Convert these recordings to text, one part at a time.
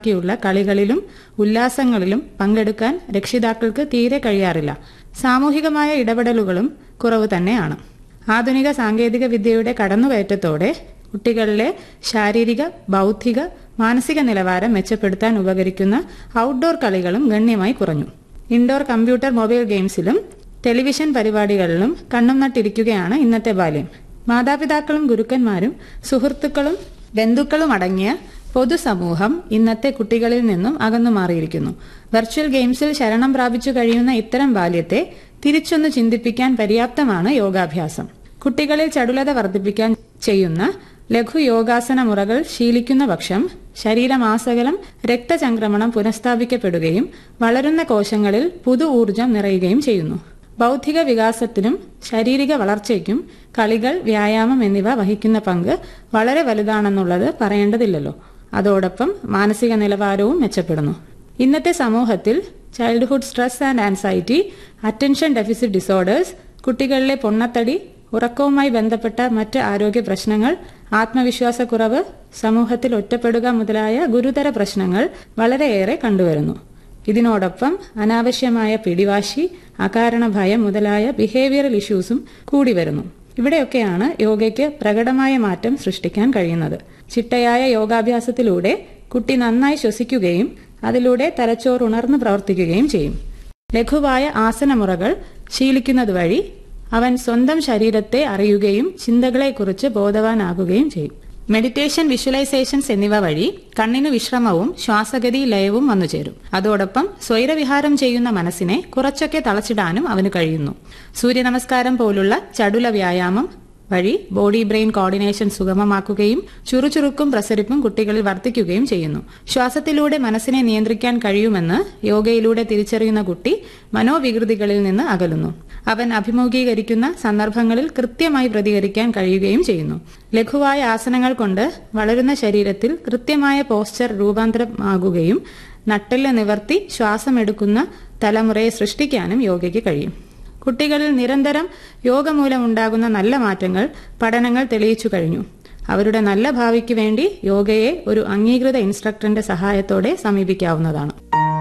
ുള്ള കളികളിലും ഉല്ലാസങ്ങളിലും പങ്കെടുക്കാൻ രക്ഷിതാക്കൾക്ക് തീരെ കഴിയാറില്ല. സാമൂഹികമായ ഇടപെടലുകളും കുറവ് തന്നെയാണ്. ആധുനിക സാങ്കേതിക വിദ്യയുടെ കടന്നുകയറ്റത്തോടെ കുട്ടികളിലെ ശാരീരിക, ബൗദ്ധിക, മാനസിക നിലവാരം മെച്ചപ്പെടുത്താൻ ഉപകരിക്കുന്ന ഔട്ട്ഡോർ കളികളും ഗണ്യമായി കുറഞ്ഞു. ഇൻഡോർ കമ്പ്യൂട്ടർ, മൊബൈൽ ഗെയിംസിലും ടെലിവിഷൻ പരിപാടികളിലും കണ്ണും നട്ടിരിക്കുകയാണ് ഇന്നത്തെ ബാല്യം. മാതാപിതാക്കളും ഗുരുക്കന്മാരും സുഹൃത്തുക്കളും ബന്ധുക്കളും അടങ്ങിയ പൊതുസമൂഹം ഇന്നത്തെ കുട്ടികളിൽ നിന്നും അകന്നു മാറിയിരിക്കുന്നു. വെർച്വൽ ഗെയിംസിൽ ശരണം പ്രാപിച്ചു കഴിയുന്ന ഇത്തരം ബാല്യത്തെ തിരിച്ചൊന്ന് ചിന്തിപ്പിക്കാൻ പര്യാപ്തമാണ് യോഗാഭ്യാസം. കുട്ടികളിൽ ചടുലത വർദ്ധിപ്പിക്കാൻ ചെയ്യുന്ന ലഘു യോഗാസന മുറകൾ ശീലിക്കുന്ന പക്ഷം ശരീരമാസകലം രക്തചംക്രമണം പുനഃസ്ഥാപിക്കപ്പെടുകയും വളരുന്ന കോശങ്ങളിൽ പുതു ഊർജം നിറയുകയും ചെയ്യുന്നു. ബൗദ്ധിക വികാസത്തിനും ശാരീരിക വളർച്ചയ്ക്കും കളികൾ, വ്യായാമം എന്നിവ വഹിക്കുന്ന പങ്ക് വളരെ വലുതാണെന്നുള്ളത് പറയേണ്ടതില്ലല്ലോ. അതോടൊപ്പം മാനസിക നിലവാരവും മെച്ചപ്പെടുന്നു. ഇന്നത്തെ സമൂഹത്തിൽ childhood stress and anxiety, attention deficit disorders, കുട്ടികളിലെ പൊണ്ണത്തടി, ഉറക്കവുമായി ബന്ധപ്പെട്ട മറ്റ് ആരോഗ്യ പ്രശ്നങ്ങൾ, ആത്മവിശ്വാസക്കുറവ്, സമൂഹത്തിൽ ഒറ്റപ്പെടുക മുതലായ ഗുരുതര പ്രശ്നങ്ങൾ വളരെയേറെ കണ്ടുവരുന്നു. ഇതിനോടൊപ്പം അനാവശ്യമായ പിടിവാശി, അകാരണ ഭയം മുതലായ ബിഹേവിയറൽ ഇഷ്യൂസും കൂടി വരുന്നു. ഇവിടെയൊക്കെയാണ് യോഗയ്ക്ക് പ്രകടമായ മാറ്റം സൃഷ്ടിക്കാൻ കഴിയുന്നത്. ചിട്ടയായ യോഗാഭ്യാസത്തിലൂടെ കുട്ടി നന്നായി ശ്വസിക്കുകയും അതിലൂടെ തലച്ചോർ ഉണർന്ന് പ്രവർത്തിക്കുകയും ചെയ്യും. ലഘുവായ ആസനമുറകൾ ശീലിക്കുന്നതുവഴി അവൻ സ്വന്തം ശരീരത്തെ അറിയുകയും ചിന്തകളെക്കുറിച്ച് ബോധവാനാകുകയും ചെയ്യും. മെഡിറ്റേഷൻ, വിഷ്വലൈസേഷൻസ് എന്നിവ വഴി കണ്ണിന് വിശ്രമവും ശ്വാസഗതി ലയവും വന്നുചേരും. അതോടൊപ്പം സ്വൈരവിഹാരം ചെയ്യുന്ന മനസ്സിനെ കുറച്ചൊക്കെ തളച്ചിടാനും അവന് കഴിയുന്നു. സൂര്യനമസ്കാരം പോലുള്ള ചടുല വ്യായാമം വഴി ബോഡി ബ്രെയിൻ കോർഡിനേഷൻ സുഗമമാക്കുകയും ചുറുചുറുക്കും പ്രസരിപ്പും കുട്ടികളിൽ വർദ്ധിക്കുകയും ചെയ്യുന്നു. ശ്വാസത്തിലൂടെ മനസ്സിനെ നിയന്ത്രിക്കാൻ കഴിയുമെന്ന് യോഗയിലൂടെ തിരിച്ചറിയുന്ന കുട്ടി മനോവികൃതികളിൽ നിന്ന് അകലുന്നു. അവൻ അഭിമുഖീകരിക്കുന്ന സന്ദർഭങ്ങളിൽ കൃത്യമായി പ്രതികരിക്കാൻ കഴിയുകയും ചെയ്യുന്നു. ലഘുവായ ആസനങ്ങൾ കൊണ്ട് വളരുന്ന ശരീരത്തിൽ കൃത്യമായ പോസ്ചർ രൂപാന്തരമാകുകയും നട്ടെല്ല് നിവർത്തി ശ്വാസമെടുക്കുന്ന തലമുറയെ സൃഷ്ടിക്കാനും യോഗയ്ക്ക് കഴിയും. കുട്ടികളിൽ നിരന്തരം യോഗ മൂലമുണ്ടാകുന്ന നല്ല മാറ്റങ്ങൾ പഠനങ്ങൾ തെളിയിച്ചു കഴിഞ്ഞു. അവരുടെ നല്ല ഭാവിക്ക് വേണ്ടി യോഗയെ ഒരു അംഗീകൃത ഇൻസ്ട്രക്ടറിന്റെ സഹായത്തോടെ സമീപിക്കാവുന്നതാണ്.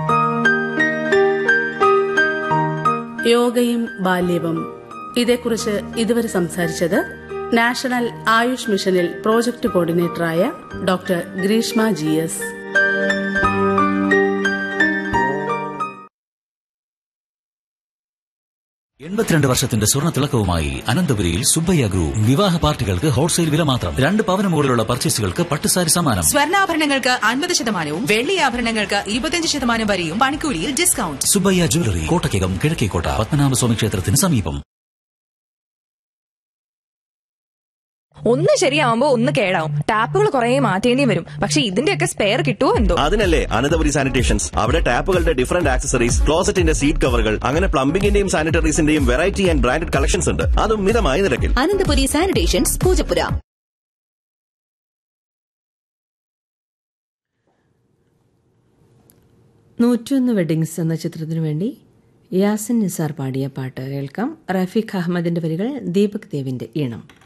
യോഗയും ബാല്യവും ഇതേക്കുറിച്ച് ഇതുവരെ സംസാരിച്ചത് നാഷണൽ ആയുഷ് മിഷനിൽ പ്രോജക്ട് കോർഡിനേറ്ററായ ഡോക്ടർ ഗ്രീഷ്മ GS. വർഷത്തിന്റെ സ്വർണ്ണ തിളക്കവുമായി അനന്തപുരിയിൽ സുബ്ബയ്യ ഗ്രൂപ്പ് വിവാഹ പാർട്ടികൾക്ക് ഹോൾസെയിൽ വില മാത്രം. 2 പവന് മുകളിലുള്ള പർച്ചേസുകൾക്ക് പട്ടുസാരി സമ്മാനം. സ്വർണ്ണാഭരണങ്ങൾക്ക് 50% വെള്ളി ആഭരണങ്ങൾക്ക് 25% വരെയും പണിക്കൂലിയിൽ ഡിസ്കൗണ്ട്. സുബ്ബയ്യ ജ്വല്ലറി, കോട്ടയ്ക്കകം, കിഴക്കേക്കോട്ട, പത്മനാഭസ്വാമി ക്ഷേത്രത്തിന് സമീപം. ഒന്ന് ശരിയാവുമ്പോ ഒന്ന് കേടാവും. ടാപ്പുകൾ കുറെ മാറ്റേണ്ടി വരും. പക്ഷെ ഇതിന്റെയൊക്കെ സ്പെയർ കിട്ടുമോ എന്തോ. അതിനല്ലേ അനന്തപുരി സാനിറ്റേഷൻസ്. അവിടെ ടാപ്പുകളുടെ ഡിഫറന്റ് ആക്സസറീസ്, ക്ലോസറ്റിന്റെ സീറ്റ് കവറുകൾ, അങ്ങനെ പ്ലംബിംഗിന്റെയും സാനിറ്ററീസിന്റെയും വെറൈറ്റി ആൻഡ് ബ്രാൻഡഡ് കളക്ഷൻസ് ഉണ്ട്. അതും മിതമായ നിരക്കിൽ. അനന്തപുരി സാനിറ്റേഷൻസ്, പൂജപ്പുര. 101 വെഡിങ്സ് എന്ന ചിത്രത്തിനു വേണ്ടി യാസിൻ നിസാർ പാടിയ പാട്ട് കേൾക്കാം. റഫീഖ് അഹമ്മദിന്റെ വരികൾ, ദീപക് ദേവിന്റെ ഈണം.